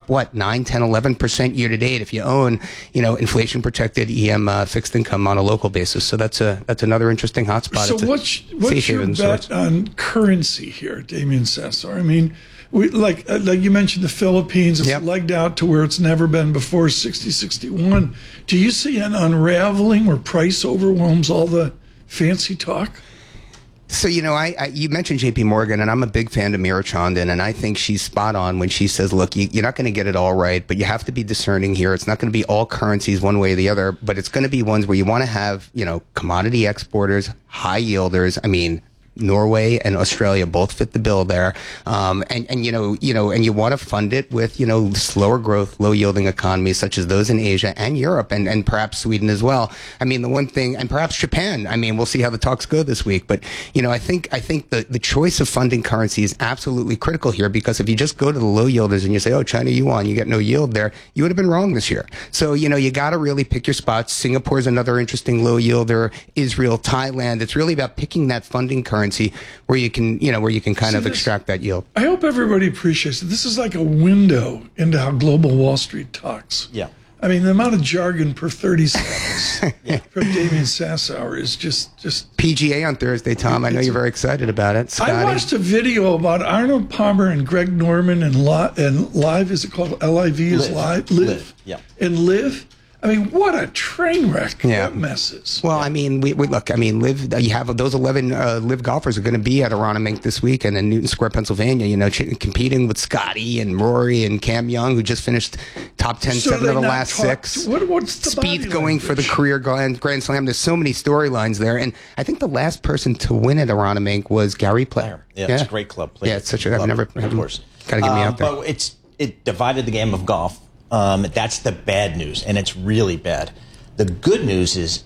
what, 9, 10, 11% year to date if you own, inflation protected EM fixed income on a local basis. So that's another interesting hotspot. So what's your bet on currency here, Damian Sassower? I mean, like you mentioned, the Philippines is legged out to where it's never been before, 60-61. Do you see an unraveling where price overwhelms all the fancy talk? So, you mentioned JP Morgan, and I'm a big fan of Meera Chandan, and I think she's spot on when she says, look, you're not going to get it all right, but you have to be discerning here. It's not going to be all currencies one way or the other, but it's going to be ones where you want to have, commodity exporters, high yielders. I mean, Norway and Australia both fit the bill there. And you want to fund it with, slower growth, low yielding economies such as those in Asia and Europe and perhaps Sweden as well. I mean, the one thing, and perhaps Japan, I mean, we'll see how the talks go this week. But, I think the choice of funding currency is absolutely critical here, because if you just go to the low yielders and you say, oh, China yuan, you get no yield there, you would have been wrong this year. So, you got to really pick your spots. Singapore is another interesting low yielder. Israel, Thailand. It's really about picking that funding currency where you can kind of extract that yield. I hope everybody appreciates it. This is like a window into how global Wall Street talks. Yeah. I mean, the amount of jargon per 30 seconds from Damian Sassower is just PGA on Thursday, Tom. I know you're very excited about it. Scotty. I watched a video about Arnold Palmer and Greg Norman and Live. Is it called LIV? Is Live? Live. Yeah. And Live. I mean, what a train wreck that mess is. Well, I mean, we look. I mean, you have those 11 Live golfers are going to be at Aronimink this week and in Newton Square, Pennsylvania. Competing with Scotty and Rory and Cam Young, who just finished top 10, 7 of the last 6. What's the Spieth going for the career Grand Slam. There's so many storylines there, and I think the last person to win at Aronimink was Gary Player. Yeah, it's a great club. Yeah, it's such a. I've never. Of course, got to get me out there. But it divided the game of golf. That's the bad news, and it's really bad. The good news is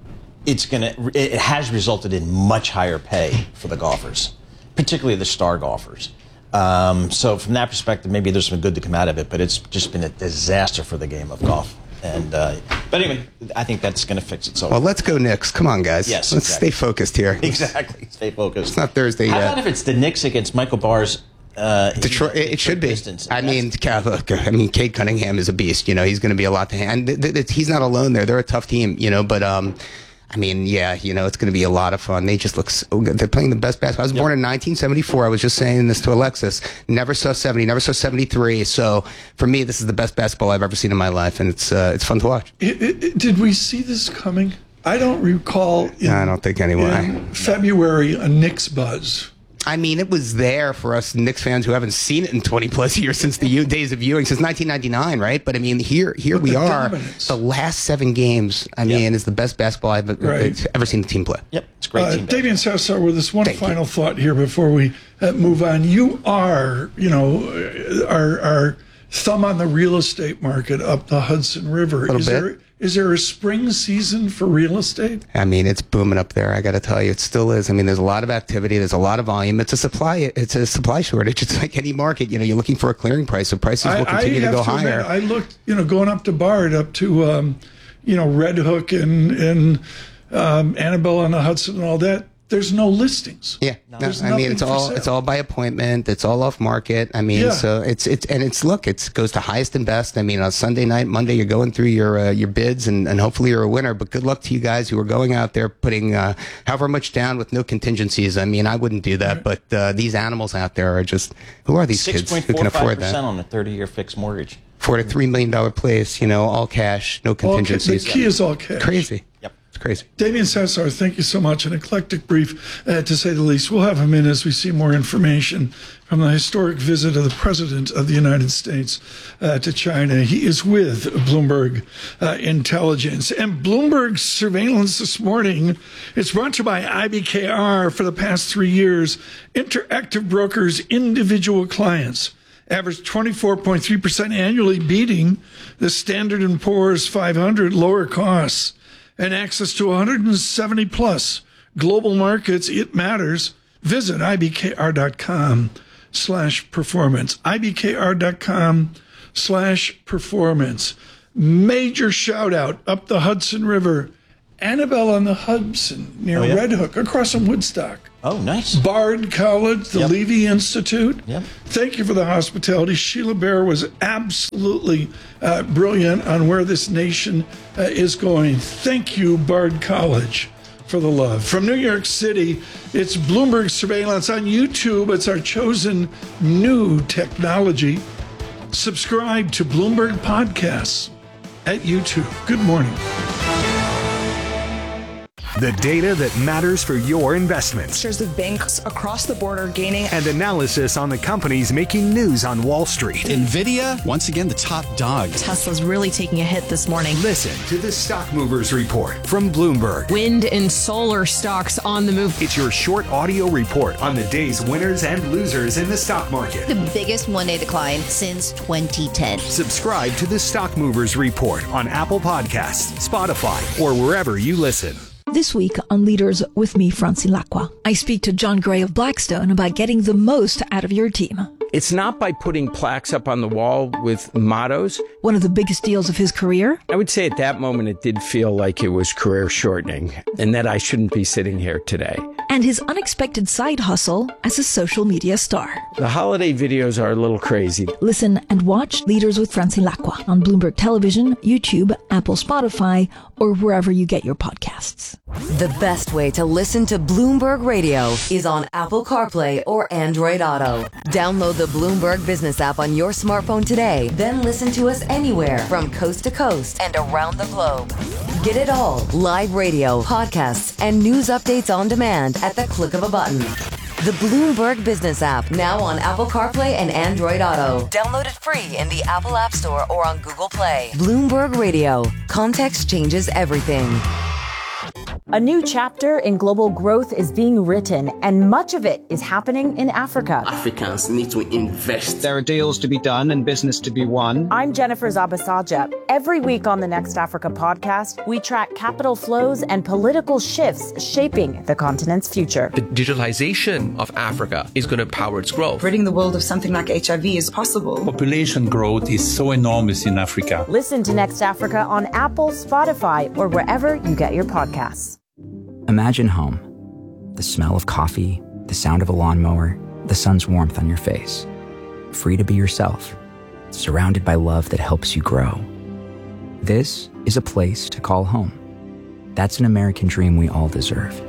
it has resulted in much higher pay for the golfers, particularly the star golfers. So from that perspective, maybe there's some good to come out of it, but it's just been a disaster for the game of golf. And but anyway, I think that's going to fix itself. Well, let's go Knicks. Come on, guys. Yes, let's stay focused here. Exactly, stay focused. It's not Thursday yet. How about if it's the Knicks against Michael Barr's? Detroit, it should be. I mean, Cade Cunningham is a beast. He's going to be a lot to hand. He's not alone there. They're a tough team. But it's going to be a lot of fun. They just look so good. They're playing the best basketball. I was born in 1974. I was just saying this to Alexis. Never saw 70. Never saw 73. So for me, this is the best basketball I've ever seen in my life, and it's fun to watch. Did we see this coming? I don't recall. I don't think anyone. In February, a Knicks buzz. I mean, it was there for us Knicks fans who haven't seen it in 20 plus years since the days of viewing, since 1999, right? But I mean, here we are. Dominance. The last 7 games, I mean, is the best basketball I've ever seen the team play. Yep, it's a great team. Damian Sassower, with this one final thought here before we move on. You are, our thumb on the real estate market up the Hudson River. Is there a spring season for real estate? I mean, it's booming up there. I got to tell you, it still is. I mean, there's a lot of activity. There's a lot of volume. It's a supply shortage. It's like any market. You're looking for a clearing price, so prices will continue to go higher. I looked, going up to Bard, up to, Red Hook and Annabelle on the Hudson and all that. There's no listings. Yeah, I mean, it's all by appointment. It's all off market. I mean, so it goes to highest and best. I mean, on Sunday night, Monday, you're going through your bids, and hopefully you're a winner. But good luck to you guys who are going out there putting however much down with no contingencies. I mean, I wouldn't do that, but these animals out there are just, who are these kids who can afford that? 6.45% on a 30-year fixed mortgage for a $3 million place, all cash, no contingencies. The key is all cash. Crazy. Yep. Crazy. Damian Sassower, thank you so much. An eclectic brief, to say the least. We'll have him in as we see more information from the historic visit of the President of the United States to China. He is with Bloomberg Intelligence. And Bloomberg's surveillance this morning is brought to you by IBKR. For the past 3 years, Interactive Brokers' individual clients averaged 24.3% annually, beating the Standard & Poor's 500 lower costs. And access to 170 plus global markets. It matters. Visit ibkr.com/performance. ibkr.com/performance. Major shout out up the Hudson River. Annabelle on the Hudson near Red Hook, across from Woodstock. Oh, nice. Bard College, the Levy Institute. Yep. Thank you for the hospitality. Sheila Bair was absolutely brilliant on where this nation is going. Thank you, Bard College, for the love. From New York City, it's Bloomberg Surveillance on YouTube. It's our chosen new technology. Subscribe to Bloomberg Podcasts at YouTube. Good morning. The data that matters for your investments. Shares of banks across the board are gaining. And analysis on the companies making news on Wall Street. NVIDIA, once again, the top dog. Tesla's really taking a hit this morning. Listen to the Stock Movers Report from Bloomberg. Wind and solar stocks on the move. It's your short audio report on the day's winners and losers in the stock market. The biggest one-day decline since 2010. Subscribe to the Stock Movers Report on Apple Podcasts, Spotify, or wherever you listen. This week on Leaders with me, Francine Lacqua, I speak to John Gray of Blackstone about getting the most out of your team. It's not by putting plaques up on the wall with mottos. One of the biggest deals of his career? I would say at that moment it did feel like it was career shortening and that I shouldn't be sitting here today. And his unexpected side hustle as a social media star. The holiday videos are a little crazy. Listen and watch Leaders with Francine Lacqua on Bloomberg Television, YouTube, Apple, Spotify, or wherever you get your podcasts. The best way to listen to Bloomberg Radio is on Apple CarPlay or Android Auto. Download the Bloomberg Business app on your smartphone today, then listen to us anywhere from coast to coast and around the globe. Get it all, live radio, podcasts, and news updates on demand at the click of a button. The Bloomberg Business app, now on Apple CarPlay and Android Auto. Download it free in the Apple App Store or on Google Play. Bloomberg Radio. Context changes everything. A new chapter in global growth is being written, and much of it is happening in Africa. Africans need to invest. There are deals to be done and business to be won. I'm Jennifer Zabasaja. Every week on the Next Africa podcast, we track capital flows and political shifts shaping the continent's future. The digitalization of Africa is going to power its growth. Ridding the world of something like HIV is possible. Population growth is so enormous in Africa. Listen to Next Africa on Apple, Spotify, or wherever you get your podcasts. Imagine home. The smell of coffee, the sound of a lawnmower, the sun's warmth on your face. Free to be yourself, surrounded by love that helps you grow. This is a place to call home. That's an American dream we all deserve.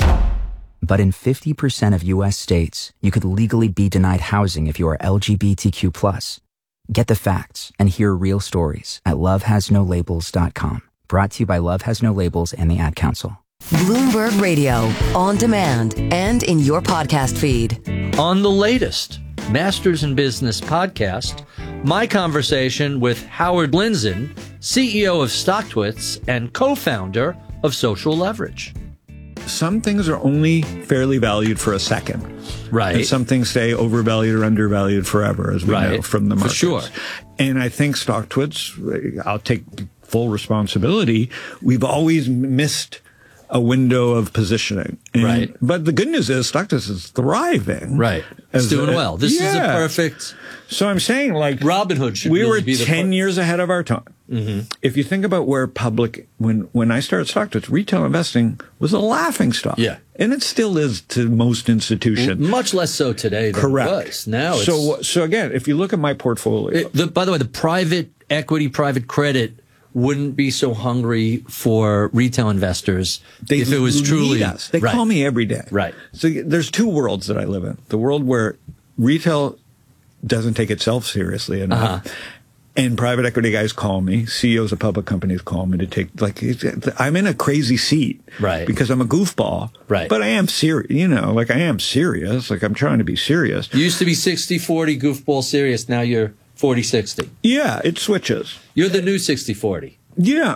But in 50% of U.S. states, you could legally be denied housing if you are LGBTQ+. Get the facts and hear real stories at lovehasnolabels.com. Brought to you by Love Has No Labels and the Ad Council. Bloomberg Radio, on demand and in your podcast feed. On the latest Masters in Business podcast, my conversation with Howard Blinzen, CEO of StockTwits and co-founder of Social Leverage. Some things are only fairly valued for a second. Right. And some things stay overvalued or undervalued forever, as we know from the markets. For sure. And I think StockTwits, I'll take full responsibility, we've always missed a window of positioning. And, but the good news is StockTwits is thriving. Right. It's doing well. This is a perfect... So I'm saying, like... Robinhood should we were be 10 years ahead of our time. Mm-hmm. If you think about where public... When I started StockTwits, retail investing was a laughing stock. Yeah. And it still is to most institutions. Much less so today than Correct. It was. Now it's... So again, if you look at my portfolio... by the way, the private equity, private credit wouldn't be so hungry for retail investors if it was truly us. They call me every day. Right. So there's two worlds that I live in. The world where retail doesn't take itself seriously enough. And private equity guys call me, CEOs of public companies call me to take, I'm in a crazy seat. Right. Because I'm a goofball. Right. But I am serious, I am serious. I'm trying to be serious. You used to be 60-40 goofball serious. Now you're 40-60. Yeah, it switches. You're the new 60-40. Yeah,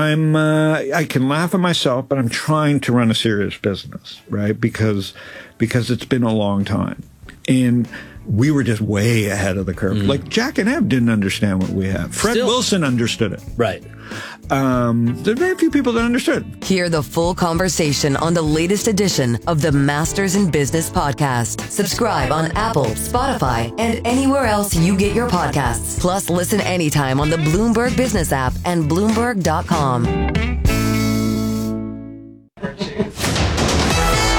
I can laugh at myself, but I'm trying to run a serious business, right? Because it's been a long time. And we were just way ahead of the curve. Like Jack and Ebb didn't understand what we have. Fred Wilson understood it. Right. There are very few people that understood. Hear the full conversation on the latest edition of the Masters in Business podcast. Subscribe on Apple, Spotify, and anywhere else you get your podcasts. Plus, listen anytime on the Bloomberg Business app and Bloomberg.com.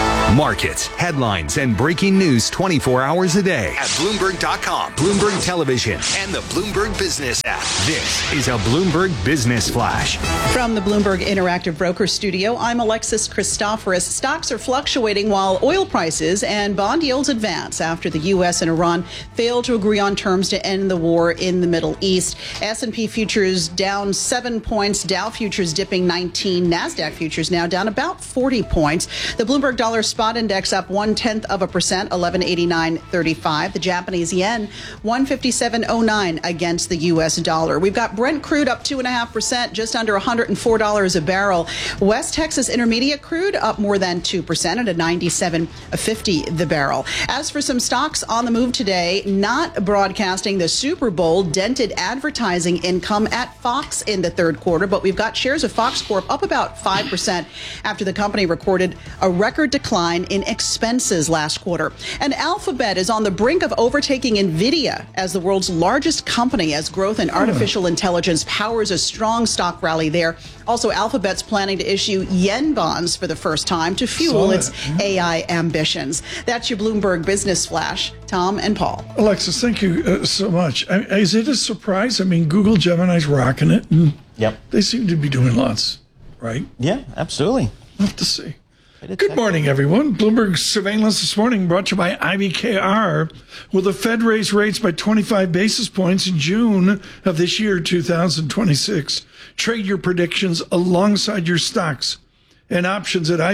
Markets, headlines, and breaking news 24 hours a day at Bloomberg.com, Bloomberg Television, and the Bloomberg Business app. This is a Bloomberg Business Flash. From the Bloomberg Interactive Broker Studio, I'm Alexis Christoforous. Stocks are fluctuating while oil prices and bond yields advance after the U.S. and Iran failed to agree on terms to end the war in the Middle East. S&P futures down 7 points, Dow futures dipping 19, NASDAQ futures now down about 40 points. The Bloomberg Dollar Spot Index up 0.1%, 1189.35. The Japanese yen 157.09 against the U.S. dollar. We've got Brent crude up 2.5%, just under $104 a barrel. West Texas Intermediate crude up more than 2% at $97.50 the barrel. As for some stocks on the move today, not broadcasting the Super Bowl dented advertising income at Fox in the third quarter, but we've got shares of Fox Corp up about 5% after the company recorded a record decline in expenses last quarter. And Alphabet is on the brink of overtaking NVIDIA as the world's largest company as growth in artificial intelligence powers a strong stock rally there. Also, Alphabet's planning to issue yen bonds for the first time to fuel its AI ambitions. That's your Bloomberg Business Flash. Tom and Paul. Alexis, thank you so much. Is it a surprise? I mean, Google Gemini's rocking it. And they seem to be doing lots, right? Yeah, absolutely. We'll have to see. Good morning, everyone. Bloomberg Surveillance this morning brought to you by IBKR. Will the Fed raise rates by 25 basis points in June of this year, 2026? Trade your predictions alongside your stocks and options at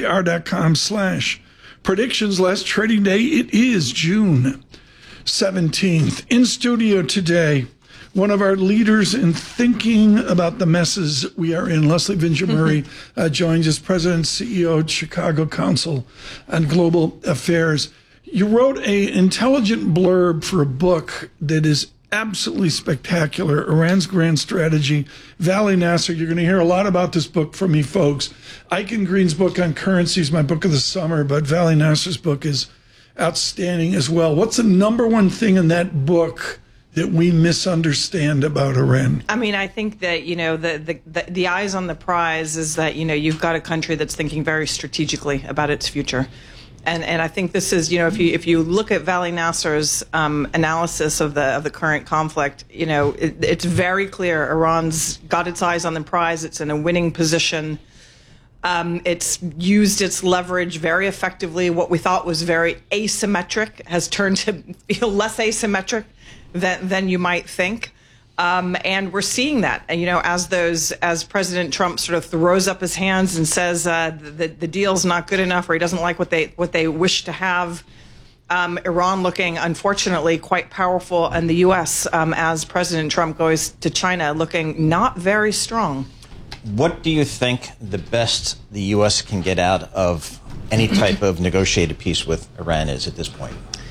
ibkr.com/predictions. Last trading day, it is June 17th. In studio today, one of our leaders in thinking about the messes we are in, Leslie Vinger Murray, joins us, President and CEO of Chicago Council on Global Affairs. You wrote an intelligent blurb for a book that is absolutely spectacular, Iran's Grand Strategy. Vali Nasser, you're going to hear a lot about this book from me, folks. Eichen Green's book on currency is my book of the summer, but Vali Nasser's book is outstanding as well. What's the number one thing in that book that we misunderstand about Iran? I mean, I think that, the eyes on the prize is that, you've got a country that's thinking very strategically about its future. And I think this is, if you look at Vali Nasser's analysis of the current conflict, it's very clear Iran's got its eyes on the prize. It's in a winning position. It's used its leverage very effectively. What we thought was very asymmetric has turned to feel less asymmetric than you might think. And we're seeing that, as President Trump sort of throws up his hands and says the deal's not good enough, or he doesn't like what they wish to have. Iran looking, unfortunately, quite powerful, and the U.S., as President Trump goes to China, looking not very strong. What do you think the best the U.S. can get out of any type of negotiated peace with Iran is at this point?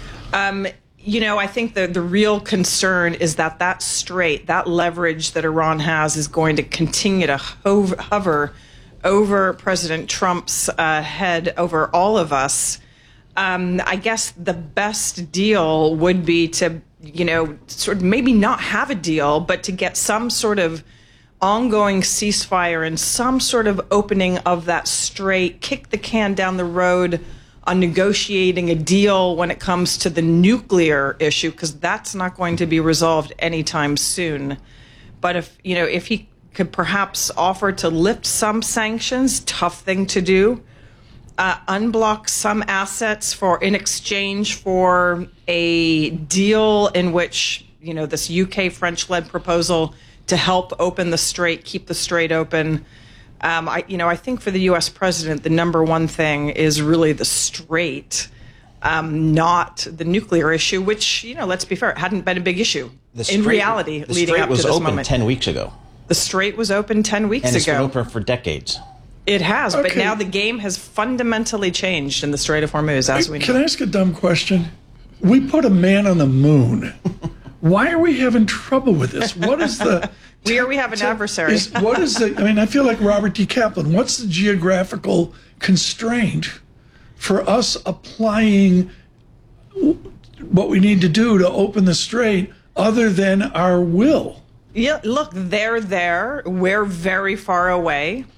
I think the real concern is that leverage that Iran has is going to continue to hover over President Trump's head, over all of us. I guess the best deal would be to, sort of maybe not have a deal, but to get some sort of ongoing ceasefire and some sort of opening of that strait, kick the can down the road on negotiating a deal when it comes to the nuclear issue, because that's not going to be resolved anytime soon. But if he could perhaps offer to lift some sanctions, tough thing to do, unblock some assets in exchange for a deal in which, this UK French-led proposal to help open the strait, keep the strait open. I think for the U.S. president, the number one thing is really the strait, not the nuclear issue, which, let's be fair, it hadn't been a big issue in reality leading up to this moment. The strait was open 10 weeks ago. The strait was open 10 weeks ago. And it's been open for decades. It has, but now the game has fundamentally changed in the Strait of Hormuz, as we know. Can I ask a dumb question? We put a man on the moon. Why are we having trouble with this? What is the... we have an adversary. I feel like Robert D. Kaplan. What's the geographical constraint for us applying what we need to do to open the strait other than our will? Yeah, look, they're there. We're very far away.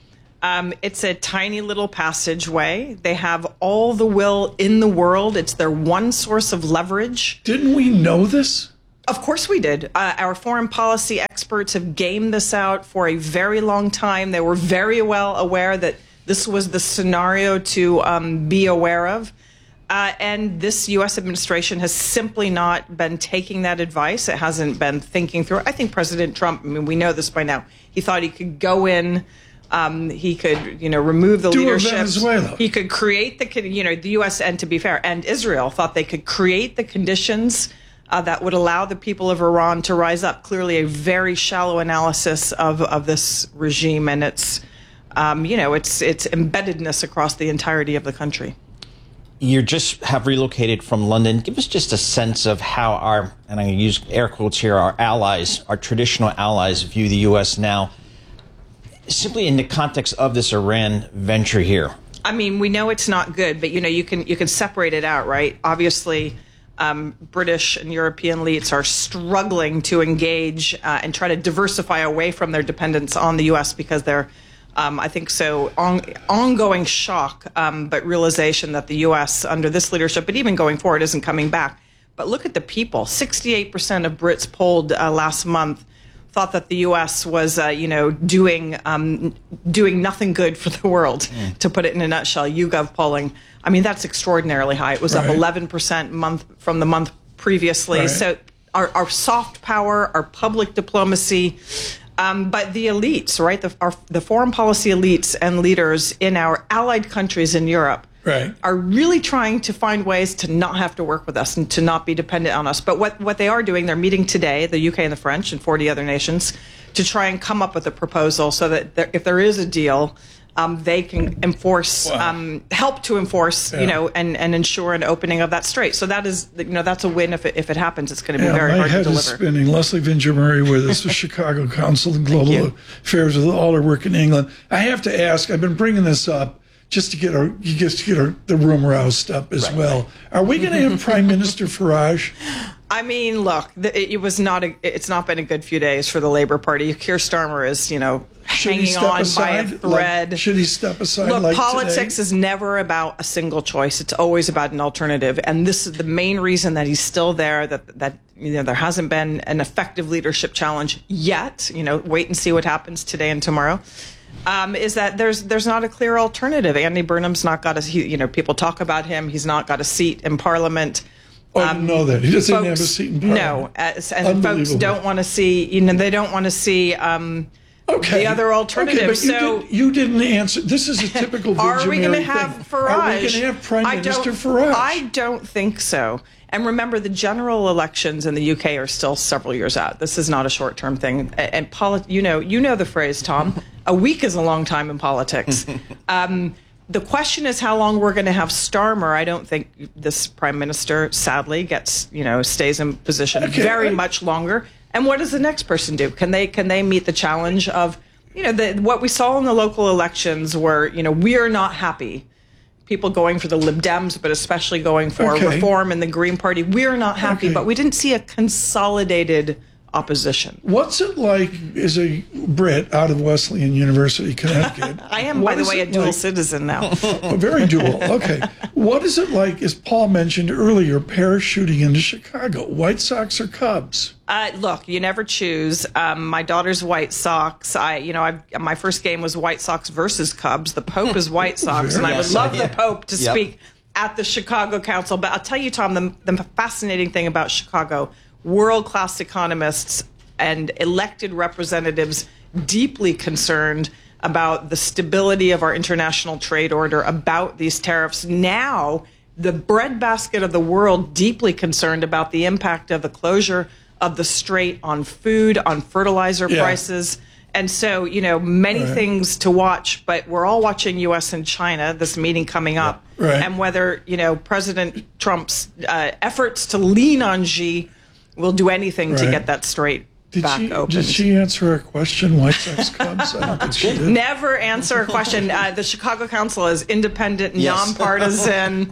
It's a tiny little passageway. They have all the will in the world. It's their one source of leverage. Didn't we know this? Of course we did. Our foreign policy experts have gamed this out for a very long time. They were very well aware that this was the scenario to be aware of. And this U.S. administration has simply not been taking that advice. It hasn't been thinking through it. I think President Trump, I mean, we know this by now. He thought he could go in. He could, remove the leadership. Venezuela. He could create the U.S. and, to be fair, and Israel thought they could create the conditions that would allow the people of Iran to rise up. Clearly, a very shallow analysis of this regime and its embeddedness across the entirety of the country. You just have relocated from London. Give us just a sense of how our, and I'm going to use air quotes here, our allies, our traditional allies view the U.S. now, simply in the context of this Iran venture here. I mean, we know it's not good, but, you can separate it out, right? Obviously, British and European elites are struggling to engage and try to diversify away from their dependence on the U.S. because they're I think so, ongoing shock, but realization that the U.S. under this leadership, but even going forward, isn't coming back. But look at the people. 68% of Brits polled last month thought that the U.S. was, doing nothing good for the world, to put it in a nutshell. YouGov polling. I mean, that's extraordinarily high. It was up 11% from the month previously. Right. So our soft power, our public diplomacy, but the elites, right, the foreign policy elites and leaders in our allied countries in Europe are really trying to find ways to not have to work with us and to not be dependent on us. But what they are doing, they're meeting today, the UK and the French and 40 other nations, to try and come up with a proposal so that if there is a deal, they can enforce, help to enforce, and ensure an opening of that strait. So that is, that's a win if it happens. It's going to be very hard to deliver. My head is spinning. Leslie Vinger-Murray with us, the Chicago Council on Global Affairs, with all her work in England. I have to ask. I've been bringing this up just to get the room roused up as well. Are we going to have Prime Minister Farage? I mean, look, it's not been a good few days for the Labour Party. Keir Starmer is, hanging on by a thread. Should he step aside? Look, politics is never about a single choice. It's always about an alternative. And this is the main reason that he's still there, that there hasn't been an effective leadership challenge yet. Wait and see what happens today and tomorrow. Is that there's not a clear alternative. Andy Burnham's not got people talk about him. He's not got a seat in Parliament. I didn't know that. He doesn't have a seat in Parliament. No, and folks don't want to see, they don't want to see the other alternative. Okay, but you didn't answer. This is a typical visionary Are we going to have Farage? Are we going to have Prime Minister Farage? I don't think so. And remember, the general elections in the UK are still several years out. This is not a short-term thing. And you know the phrase, Tom. A week is a long time in politics. The question is how long we're going to have Starmer. I don't think this prime minister, sadly, stays in position very much longer. And what does the next person do? Can they meet the challenge of, what we saw in the local elections where, we are not happy. People going for the Lib Dems, but especially going for reform in the Green Party. We're not happy, but we didn't see a consolidated opposition. What's it like as a Brit out of Wesleyan University, Connecticut? I am, by the way, a dual citizen now. Very dual. Okay. What is it like, as Paul mentioned earlier, parachuting into Chicago? White Sox or Cubs? Look, you never choose. My daughter's White Sox. My first game was White Sox versus Cubs. The Pope is White Sox, and I would love the Pope to speak at the Chicago Council. But I'll tell you, Tom, the fascinating thing about Chicago, world-class economists and elected representatives deeply concerned about the stability of our international trade order, about these tariffs. Now, the breadbasket of the world deeply concerned about the impact of the closure of the strait on food, on fertilizer prices. And so, many things to watch, but we're all watching U.S. and China, this meeting coming up, and whether, President Trump's efforts to lean on Xi will do anything to get that strait back open. Did she answer a question, White Sox Cubs? I don't think she did. Never answer a question. The Chicago Council is independent, nonpartisan,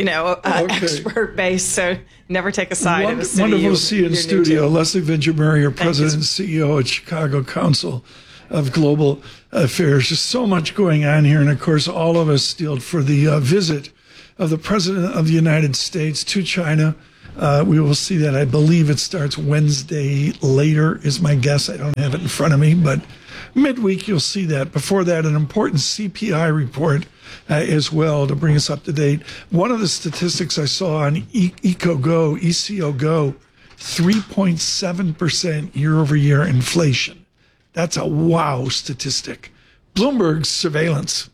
expert based, so never take a side in a city. Wonderful to see you in studio. Leslie Vinger-Murray, your president and CEO at Chicago Council of global affairs. Just so much going on here. And of course, all of us steeled for the visit of the President of the United States to China. We will see that. I believe it starts Wednesday later is my guess. I don't have it in front of me, but midweek you'll see that. Before that, an important CPI report as well to bring us up to date. One of the statistics I saw on EcoGo, 3.7% year over year inflation. That's a wow statistic. Bloomberg surveillance.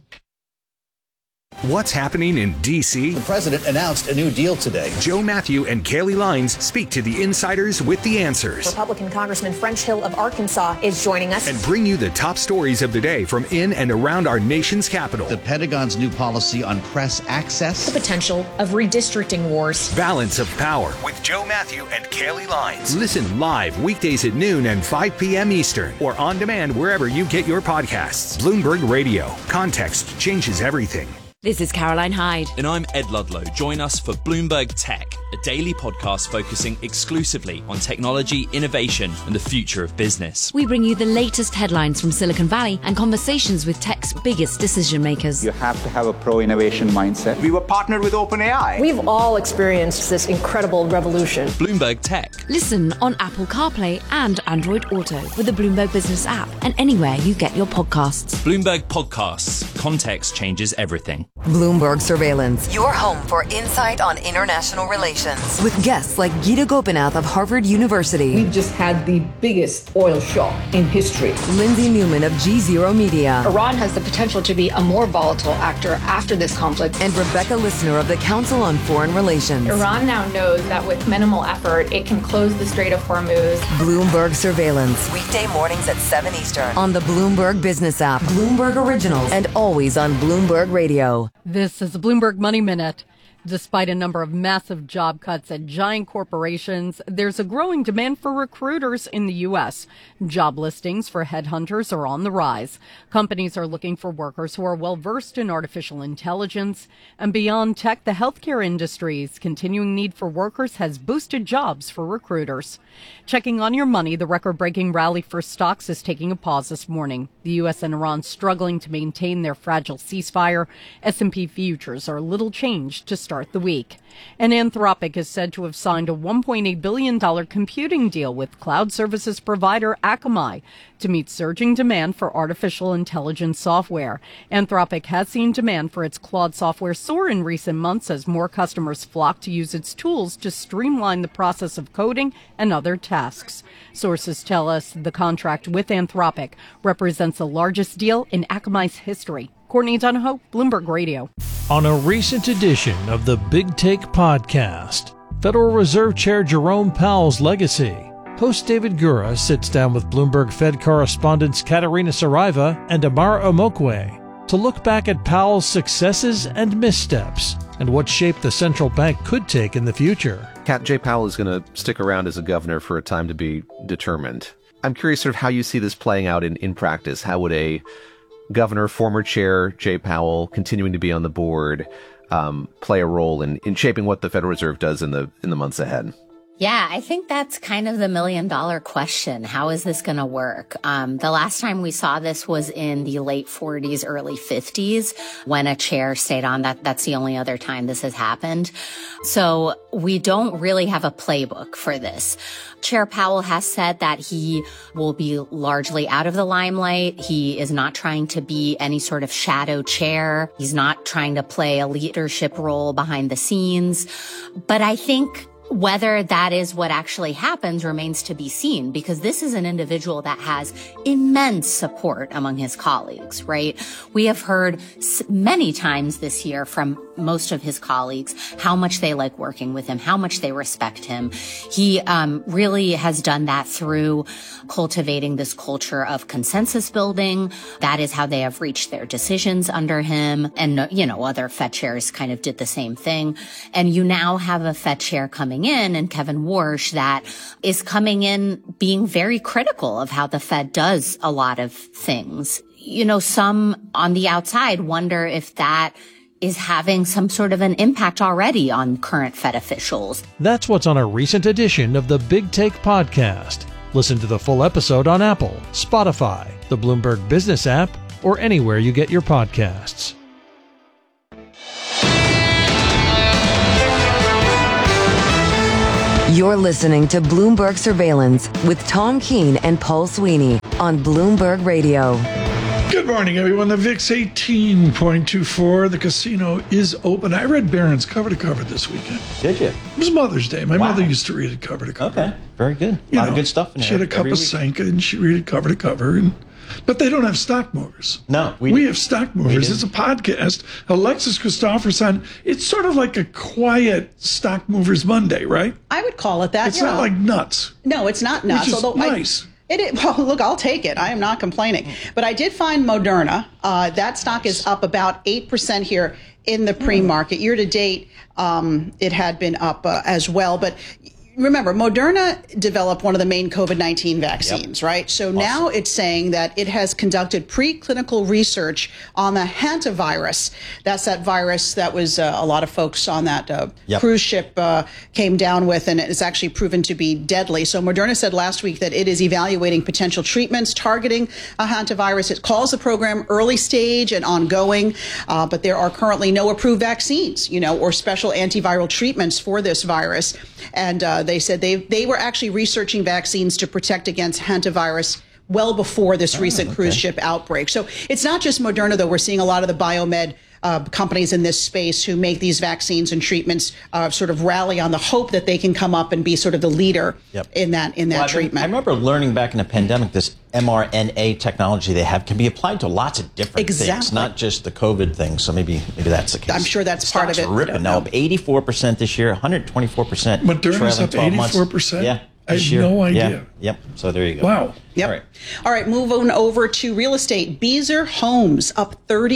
What's happening in D.C.? The president announced a new deal today. Joe Matthew and Kaylee Lines speak to the insiders with the answers. Republican Congressman French Hill of Arkansas is joining us. And bring you the top stories of the day from in and around our nation's capital. The Pentagon's new policy on press access. The potential of redistricting wars. Balance of Power with Joe Matthew and Kaylee Lines. Listen live weekdays at noon and 5 p.m. Eastern or on demand wherever you get your podcasts. Bloomberg Radio. Context changes everything. This is Caroline Hyde. And I'm Ed Ludlow. Join us for Bloomberg Tech, a daily podcast focusing exclusively on technology, innovation, and the future of business. We bring you the latest headlines from Silicon Valley and conversations with tech's biggest decision makers. You have to have a pro-innovation mindset. We were partnered with OpenAI. We've all experienced this incredible revolution. Bloomberg Tech. Listen on Apple CarPlay and Android Auto with the Bloomberg Business app and anywhere you get your podcasts. Bloomberg Podcasts. Context changes everything. Bloomberg Surveillance, your home for insight on international relations. With guests like Gita Gopinath of Harvard University. We've just had the biggest oil shock in history. Lindsay Newman of G0 Media. Iran has the potential to be a more volatile actor after this conflict. And Rebecca Lissner of the Council on Foreign Relations. Iran now knows that with minimal effort, it can close the Strait of Hormuz. Bloomberg Surveillance, weekday mornings at 7 Eastern on the Bloomberg Business app, Bloomberg Originals, and always on Bloomberg Radio. This is the Bloomberg Money Minute. Despite a number of massive job cuts at giant corporations, there's a growing demand for recruiters in the U.S. Job listings for headhunters are on the rise. Companies are looking for workers who are well-versed in artificial intelligence. And beyond tech, the healthcare industry's continuing need for workers has boosted jobs for recruiters. Checking on your money, the record-breaking rally for stocks is taking a pause this morning. The U.S. and Iran struggling to maintain their fragile ceasefire. S&P futures are little changed to start the week. And Anthropic is said to have signed a $1.8 billion computing deal with cloud services provider Akamai to meet surging demand for artificial intelligence software. Anthropic has seen demand for its Claude software soar in recent months as more customers flock to use its tools to streamline the process of coding and other tasks. Sources tell us the contract with Anthropic represents the largest deal in Akamai's history. Courtney Donahoe, Bloomberg Radio. On a recent edition of the Big Take podcast, Federal Reserve Chair Jerome Powell's legacy. Host David Gura sits down with Bloomberg Fed correspondents Katerina Saraiva and Amara Omokwe to look back at Powell's successes and missteps and what shape the central bank could take in the future. Jay Powell is going to stick around as a governor for a time to be determined. I'm curious sort of how you see this playing out in practice. How would a governor, former chair Jay Powell, continuing to be on the board, play a role in shaping what the Federal Reserve does in the months ahead? Yeah, I think that's kind of the $1 million question. How is this going to work? The last time we saw this was in the late 40s, early 50s, when a chair stayed on. That's the only other time this has happened. So we don't really have a playbook for this. Chair Powell has said that he will be largely out of the limelight. He is not trying to be any sort of shadow chair. He's not trying to play a leadership role behind the scenes. But I think whether that is what actually happens remains to be seen, because this is an individual that has immense support among his colleagues, right? We have heard many times this year from most of his colleagues how much they like working with him, how much they respect him. He really has done that through cultivating this culture of consensus building. That is how they have reached their decisions under him. And, other Fed chairs kind of did the same thing. And you now have a Fed chair coming in, and Kevin Warsh, that is coming in being very critical of how the Fed does a lot of things. Some on the outside wonder if that is having some sort of an impact already on current Fed officials. That's what's on a recent edition of the Big Take podcast. Listen to the full episode on Apple, Spotify, the Bloomberg Business app, or anywhere you get your podcasts. You're listening to Bloomberg Surveillance with Tom Keene and Paul Sweeney on Bloomberg Radio. Good morning, everyone. The VIX 18.24. The casino is open. I read Barron's cover to cover this weekend. Did you? It was Mother's Day. My mother used to read it cover to cover. Okay, very good. A lot of good stuff in there. She had a cup of Sanka and she read it cover to cover. But they don't have stock movers. No, we have stock movers. It's a podcast. Alexis Christopherson. It's sort of like a quiet stock movers Monday, right? I would call it that. It's not like nuts. No, it's not nuts. Which is although nice. Well, look, I'll take it. I am not complaining. But I did find Moderna. That stock is up about 8% here in the pre-market. Year to date, it had been up as well. But remember, Moderna developed one of the main COVID-19 vaccines, right? So now it's saying that it has conducted preclinical research on the hantavirus. That's that virus that was a lot of folks on that cruise ship came down with, and it's actually proven to be deadly. So Moderna said last week that it is evaluating potential treatments targeting a hantavirus. It calls the program early stage and ongoing, but there are currently no approved vaccines, or special antiviral treatments for this virus. And they said they were actually researching vaccines to protect against hantavirus well before this recent cruise ship outbreak. So it's not just Moderna, though. We're seeing a lot of the biomed companies in this space who make these vaccines and treatments sort of rally on the hope that they can come up and be sort of the leader in that treatment. I remember learning back in the pandemic, this mRNA technology they have can be applied to lots of different things, not just the COVID thing. So maybe that's the case. I'm sure that's part of it. Ripping now, up 84% this year, 124%. Moderna's up 84%? Yeah. I had no idea. Yeah. Yep. So there you go. Wow. Yep. All right. Moving over to real estate. Beazer Homes up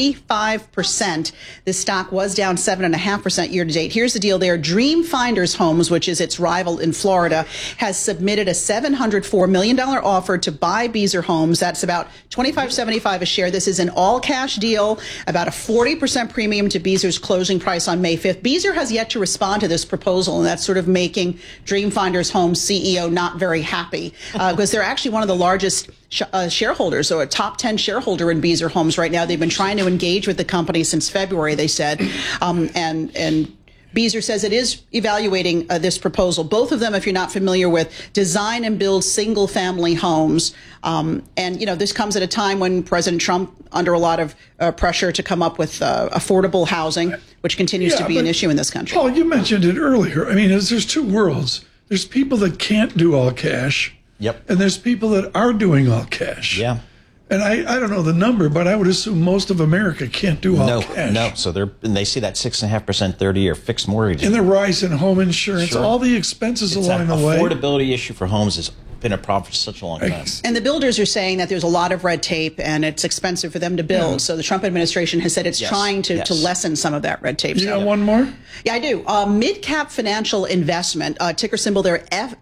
35%. This stock was down 7.5% year to date. Here's the deal there. Dream Finders Homes, which is its rival in Florida, has submitted a $704 million offer to buy Beazer Homes. That's about $25.75 a share. This is an all-cash deal, about a 40% premium to Beazer's closing price on May 5th. Beazer has yet to respond to this proposal, and that's sort of making Dream Finders Homes CEO not very happy because they're actually one of the largest shareholders, or a top 10 shareholder in Beazer Homes right now. They've been trying to engage with the company since February, they said, and Beazer says it is evaluating this proposal. Both of them, if you're not familiar with, design and build single-family homes. And, this comes at a time when President Trump, under a lot of pressure to come up with affordable housing, which continues to be an issue in this country. Paul, you mentioned it earlier. I mean, there's two worlds. There's people that can't do all cash. Yep. And there's people that are doing all cash. Yeah. And I don't know the number, but I would assume most of America can't do all cash. No. So they see that 6.5% 30-year fixed mortgage. And the rise in home insurance, all the expenses along the way. Affordability issue for homes has been a problem for such a long time. And the builders are saying that there's a lot of red tape and it's expensive for them to build. Yeah. So the Trump administration has said it's trying to lessen some of that red tape. You got one more? Yeah, I do. Midcap Financial Investment, ticker symbol there,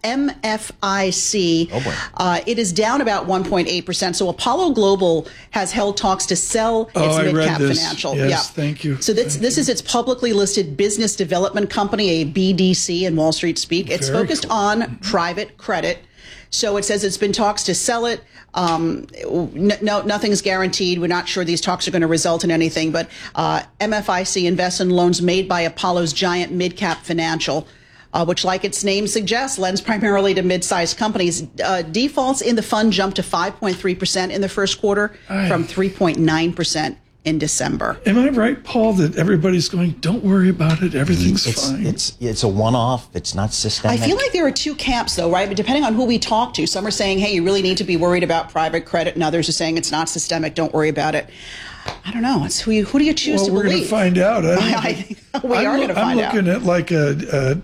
MFIC. Oh boy. It is down about 1.8%. So Apollo Global has held talks to sell its Midcap Financial. Yes, thank you. So this is its publicly listed business development company, a BDC in Wall Street speak. It's focused on private credit. So it says it's been talks to sell it. Nothing's guaranteed. We're not sure these talks are going to result in anything. But MFIC invests in loans made by Apollo's giant Midcap Financial, which, like its name suggests, lends primarily to mid-sized companies. Defaults in the fund jumped to 5.3% in the first quarter from 3.9% in December. Am I right, Paul, that everybody's going, don't worry about it, everything's fine? It's a one-off. It's not systemic. I feel like there are two camps, though, right? But depending on who we talk to, some are saying, hey, you really need to be worried about private credit, and others are saying it's not systemic, don't worry about it. I don't know. It's who do you choose to believe? We're going to find out. I think we are going to find out. I'm looking at like a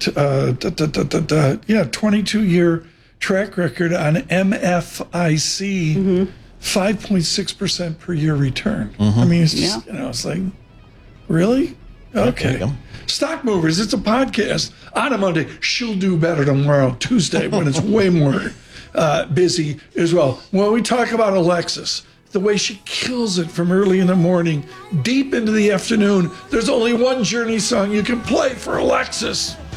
22-year track record on MFIC. Mm-hmm. 5.6% per year return. Mm-hmm. I mean, it's just, it's like, really? Okay. Stock Movers, it's a podcast on a Monday. She'll do better tomorrow, Tuesday, when it's way more busy as well. When we talk about Alexis, the way she kills it from early in the morning, deep into the afternoon, there's only one Journey song you can play for Alexis.